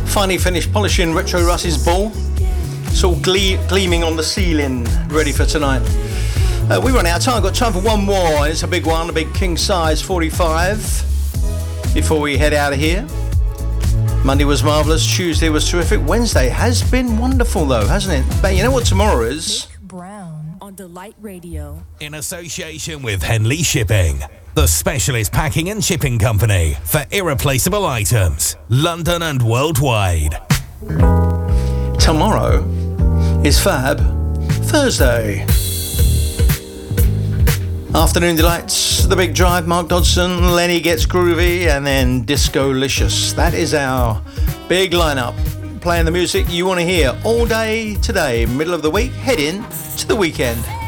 Finally finished polishing Retro Russ's ball. It's all gleaming on the ceiling, ready for tonight. We run out of time. Got time for one more, and it's a big one, a big king size 45. Before we head out of here. Monday was marvellous. Tuesday was terrific. Wednesday has been wonderful, though, hasn't it? But you know what tomorrow is? Nick Brown on Delight Radio. In association with Henley Shipping, the specialist packing and shipping company for irreplaceable items, London and worldwide. Tomorrow is Fab Thursday. Afternoon Delights, The Big Drive, Mark Dodson, Lenny Gets Groovy, and then Disco-licious. That is our big lineup. Playing the music you want to hear all day today, middle of the week, head in to the weekend.